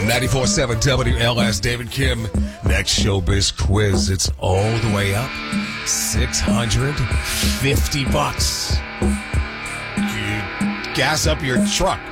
94.7 WLS, David Kim. Next Showbiz Quiz. It's all the way up. $650. You gas up your truck.